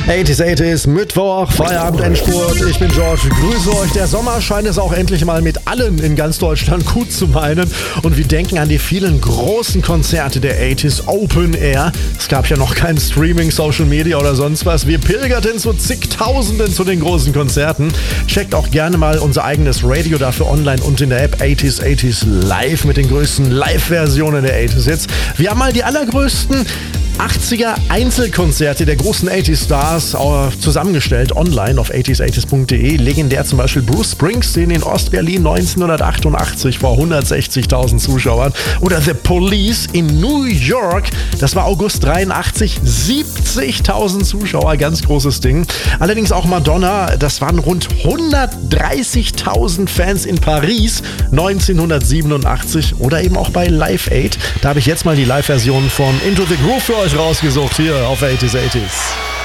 80s, Mittwoch, Feierabend, Endspurt. Ich bin George, grüße euch. Der Sommer scheint es auch endlich mal mit allen in ganz Deutschland gut zu meinen. Und wir denken an die vielen großen Konzerte der 80s Open Air. Es gab ja noch kein Streaming, Social Media oder sonst was. Wir pilgerten zu zigtausenden zu den großen Konzerten. Checkt auch gerne mal unser eigenes Radio dafür online und in der App 80s Live mit den größten Live-Versionen der 80s Hits. Wir haben mal die allergrößten 80er Einzelkonzerte der großen 80s Stars zusammengestellt online auf 80s80s.de. Legendär zum Beispiel Bruce Springsteen in Ostberlin 1988 vor 160.000 Zuschauern. Oder The Police in New York, das war August 83, 70.000 Zuschauer, ganz großes Ding. Allerdings auch Madonna, das waren rund 130.000 Fans in Paris 1987. Oder eben auch bei Live Aid. Da habe ich jetzt mal die Live-Version von Into the Groove für euch rausgesucht hier auf 80s.